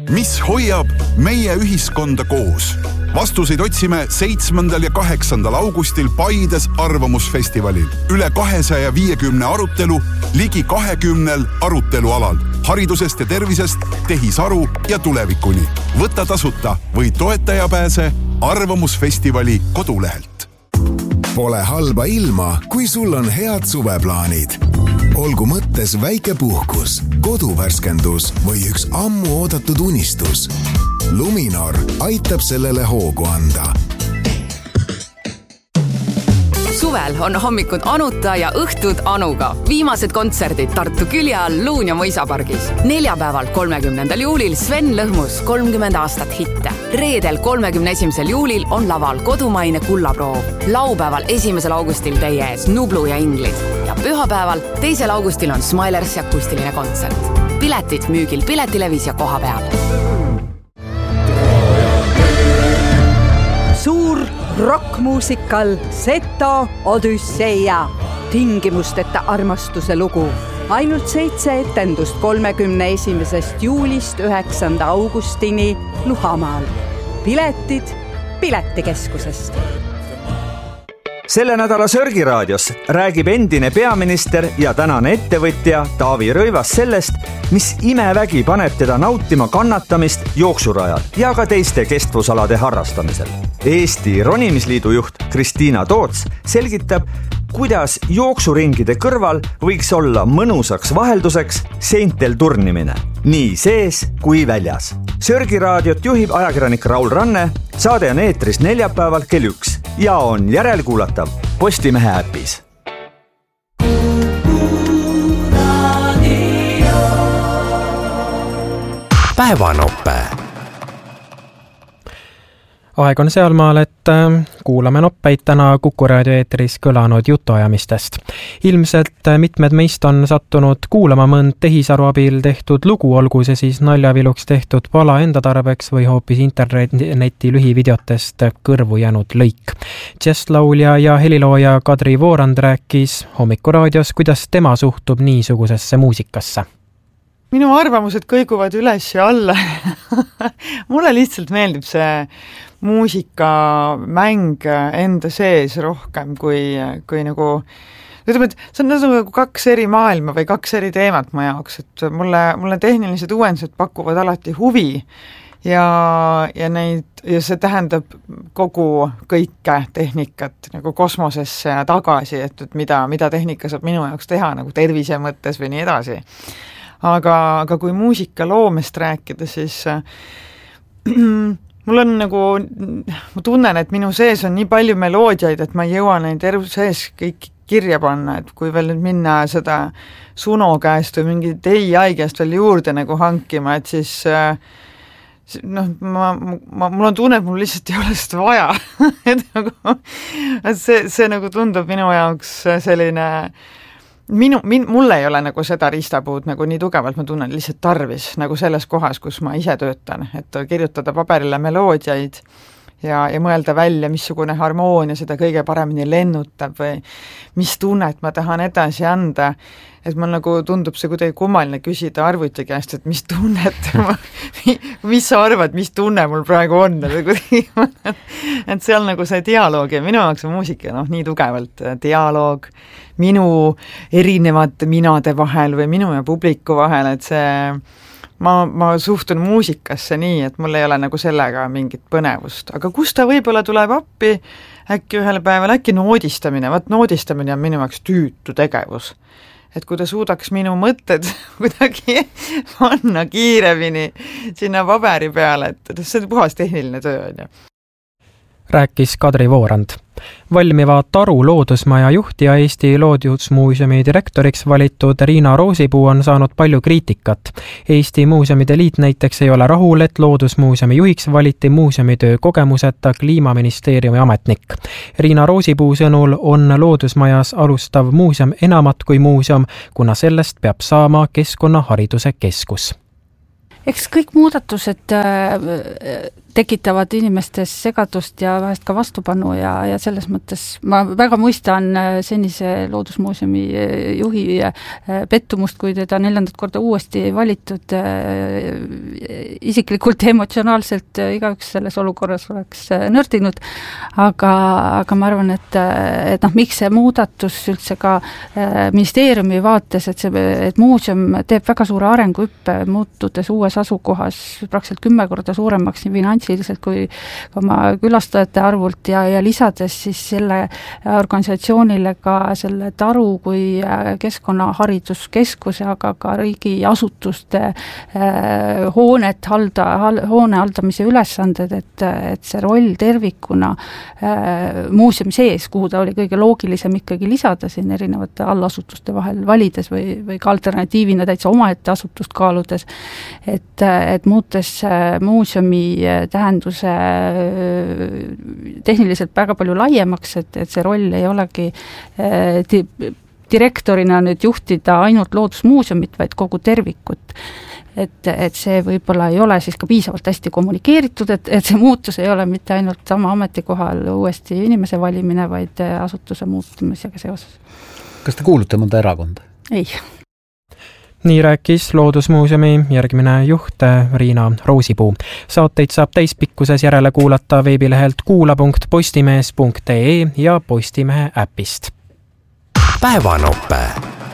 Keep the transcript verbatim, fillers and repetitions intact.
Mis hoiab meie ühiskonda koos? Vastuseid otsime seitsmendal ja kaheksandal augustil Paides arvamusfestivalil. Üle kahesaja viiekümne arutelu, ligi kahekümnel arutelualal. Haridusest ja tervisest, tehisaru ja tulevikuni. Võta tasuta või toetaja pääse arvamusfestivali kodulehelt. Pole halba ilma, kui sul on head suveplaanid. Olgu mõttes väike puhkus, koduvärskendus või üks ammu oodatud unistus. Luminor aitab sellele hoogu anda. Suvel on hommikud Anuta ja õhtud Anuga. Viimased kontserdid Tartu külje all Luun ja Mõisapargis. Neljapäeval kolmekümnendal juulil Sven Lõhmus kolmkümmend aastat hitte. Reedel kolmekümne esimesel juulil on laval kodumaine kullaproov. Laupäeval esimesel augustil teie ees Nublu ja Inglid. Ja pühapäeval teisel augustil on Smilers ja akustiline kontsert. Piletid müügil Piletilevis ja koha peal. Suur rockmuusikal Seto Odüsseia. Tingimusteta armastuse lugu. Ainult seitse etendust kolmekümne esimesest juulist üheksanda augustini Luhamaal. Piletid Piletikeskusest. Selle nädala Sörgiraadios räägib endine peaminister ja tänane ettevõtja Taavi Rõivas sellest, mis imevägi paneb teda nautima kannatamist jooksurajal ja ka teiste kestvusalade harrastamisel. Eesti Ronimisliidu juht Kristiina Toots selgitab, kuidas jooksuringide kõrval võiks olla mõnusaks vahelduseks seintel turnimine, nii sees kui väljas. Sörgiraadiot juhib ajakirjanik Raul Ranne, saade on eetris neljapäeval kell üks ja on järelkuulatav Postimehe äpis. Päevanoppe. Aeg on sealmaal, et kuulame noppeid täna Kuku raadio eetris kõlanud jutuajamistest. Ilmselt mitmed meist on sattunud kuulama mõnd tehisaru abil tehtud lugu, olgu see siis naljaviluks tehtud pala enda tarbeks või hoopis interneti lühivideotest kõrvu jäänud lõik. Džesslaulja ja helilooja Kadri Voorand rääkis Hommikuraadios, kuidas tema suhtub niisugusesse muusikasse. Minu arvamused kõiguvad üles ja alla. Mulle lihtsalt meeldib see muusikamäng enda sees rohkem kui, kui nagu, ütleme, et see on nagu kaks eri maailma või kaks eri teemat ma jaoks, et mulle, mulle tehnilised uuendused pakuvad alati huvi ja, ja, neid, ja see tähendab kogu kõike tehnikat nagu kosmosesse ja tagasi, et, et mida, mida tehnika saab minu jaoks teha nagu tervise mõttes või nii edasi. Aga, aga kui muusika loomest rääkida, siis äh, mul on nagu, ma tunnen, et minu sees on nii palju meloodiaid, et ma ei jõua neid elu sees kõik kirja panna, et kui veel nüüd minna seda Suno käest või mingi A I käest veel juurde nagu hankima, et siis äh, noh, ma, ma, mul on tunne, et mul lihtsalt ei ole seda vaja. et nagu, et see, see nagu tundub minu jaoks selline Minu, min, mulle ei ole nagu seda riistapuud nagu nii tugevalt, ma tunnen lihtsalt tarvis nagu selles kohas, kus ma ise töötan, et kirjutada paberile meloodiaid ja, ja mõelda välja, missugune harmoonia seda kõige paremini lennutab või mis tunnet ma tahan edasi anda, et mul nagu tundub see kuidagi kummaline küsida arvuti käest, et mis tunnet ma, mis sa arvad, mis tunne mul praegu on, et seal nagu see dialoog ja minu jaoks on muusika noh, nii tugevalt dialoog minu erinevate minade vahel või minu ja publiku vahel, et see ma, ma suhtun muusikasse nii, et mul ei ole nagu sellega mingit põnevust, aga kus ta võib-olla tuleb appi äkki ühel päeval, äkki noodistamine, vaat noodistamine on minu jaoks tüütu tegevus, et kui ta suudaks minu mõtted kuidagi panna kiiremini sinna paberi peale, et see on puhas tehniline töö on ju. Rääkis Kadri Voorand. Valmiva Taru loodusmaja juht ja Eesti Loodusmuuseumi direktoriks valitud Riina Roosipuu on saanud palju kriitikat. Eesti Muuseumide Liit näiteks ei ole rahul, et Loodusmuuseumi juhiks valiti muuseumitöö kogemuseta Kliimaministeeriumi ametnik. Riina Roosipuu sõnul on loodusmajas alustav muuseum enamat kui muuseum, kuna sellest peab saama keskkonnahariduse keskus. Eks kõik muudatused tekitavad inimestes segadust ja vahest ka vastupanu ja, ja selles mõttes ma väga mõistan senise Loodusmuuseumi juhi pettumust, kui teda neljandat korda uuesti valitud. Isiklikult emotsionaalselt igaüks selles olukorras oleks nördinud, aga, aga ma arvan, et, et noh, miks see muudatus üldse ka ministeeriumi vaates, et, see, et muuseum teeb väga suure arenguhüppe, muutudes uues asukohas praktiliselt kümme korda suuremaks nii finantsiliselt kui oma külastajate arvult ja, ja lisades siis selle organisatsioonile ka selle taru kui keskkonnahariduskeskuse, aga ka riigiasutuste eh, hoonet halda, hoone haldamise ülesanded, et, et see roll tervikuna eh, muuseumi sees, kuhu ta oli kõige loogilisem ikkagi lisada siin erinevate allasutuste vahel valides või, või ka alternatiivina täitsa omaette asutust kaaludes, et, et muutes muuseumi tähenduse tehniliselt väga palju laiemaks, et, et see roll ei olegi di- direktorina nüüd juhtida ainult Loodusmuuseumit, vaid kogu tervikut. Et, et see võib-olla ei ole siis ka piisavalt hästi kommunikeeritud, et, et see muutus ei ole mitte ainult sama ametikohal uuesti inimese valimine, vaid asutuse muutumisega seoses. Kas te kuulute mõnda erakonda? Ei. Nii rääkis Loodusmuuseumi järgmine juht Riina Roosipuu. Saateid saab täispikkuses järele kuulata veebilehelt kuula punkt postimees punkt ee ja Postimehe äpist. Päevanope.